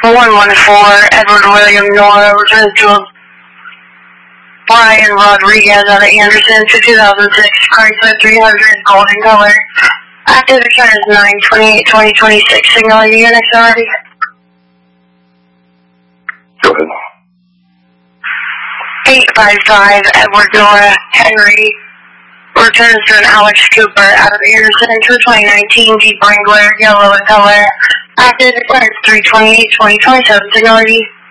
114, Edward William Nora, returns to Brian Rodriguez out of Anderson to 2006 Chrysler 300 golden color. Active return is 9/28/2026. Signal ID units already. Go ahead. 855 Edward Nora Henry returns to an Alex Cooper out of Anderson to 2019 Jeep Wrangler yellow in color. Active return is 3/28/2027. Signal ID.